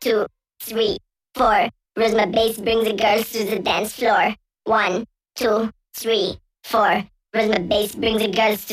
2, 3, 4. Rhythm bass brings the girls to the dance floor. 1, 2, 3, 4. Rhythm bass brings the girls to